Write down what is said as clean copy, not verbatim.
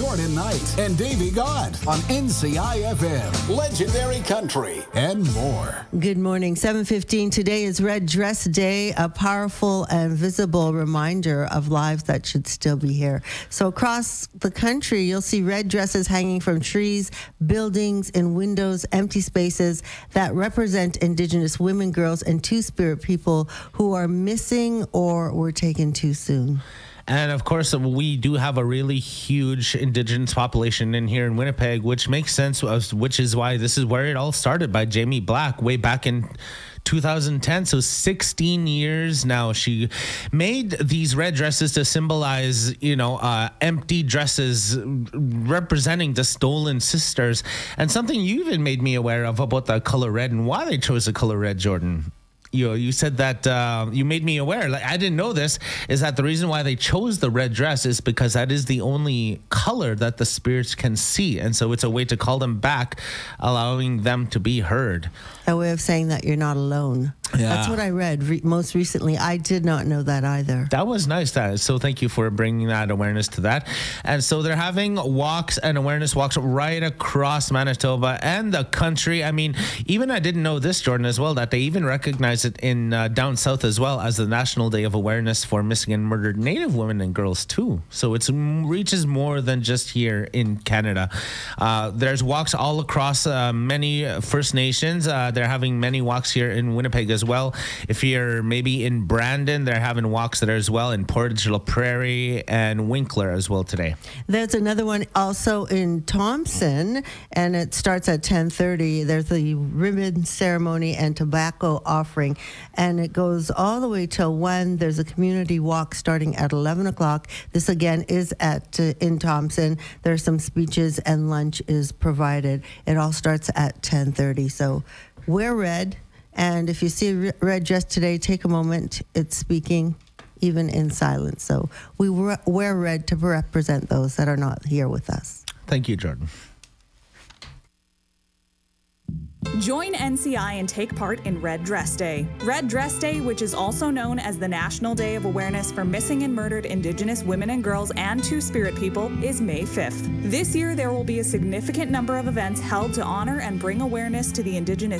Jordan Knight and Davey God on NCIFM, Legendary Country, and more. Good morning, 7:15. Today is Red Dress Day, a powerful and visible reminder of lives that should still be here. So across the country, you'll see red dresses hanging from trees, buildings, and windows, empty spaces that represent Indigenous women, girls, and Two-Spirit people who are missing or were taken too soon. And of course, we do have a really huge Indigenous population in here in Winnipeg, which makes sense, which is why this is where it all started by Jamie Black way back in 2010. So 16 years now. She made these red dresses to symbolize, empty dresses representing the stolen sisters. And something you even made me aware of about the color red and why they chose the color red, Jordan. You said that you made me aware. Like, I didn't know this. Is that the reason why they chose the red dress is because that is the only color that the spirits can see, and so it's a way to call them back, allowing them to be heard. A way of saying that you're not alone. Yeah. That's what I read most recently. I did not know that either. That was nice. So thank you for bringing that awareness to that. And so they're having walks and awareness walks right across Manitoba and the country. I mean, even I didn't know this, Jordan, as well, that they even recognize it in down south as well as the National Day of Awareness for Missing and Murdered Native Women and Girls too. So it reaches more than just here in Canada. There's walks all across many First Nations. They're having many walks here in Winnipeg as well. If you're maybe in Brandon, they're having walks there as well in Portage La Prairie and Winkler as well today. There's another one also in Thompson, and it starts at 10:30. There's the ribbon ceremony and tobacco offering, and it goes all the way till 1. There's a community walk starting at 11 o'clock. This again is in Thompson. There's some speeches and lunch is provided. It all starts at 10:30. So wear red. And if you see a red dress today, take a moment. It's speaking even in silence. So we wear red to represent those that are not here with us. Thank you, Jordan. Join NCI and take part in Red Dress Day. Red Dress Day, which is also known as the National Day of Awareness for Missing and Murdered Indigenous Women and Girls and Two-Spirit people, is May 5th. This year, there will be a significant number of events held to honor and bring awareness to the Indigenous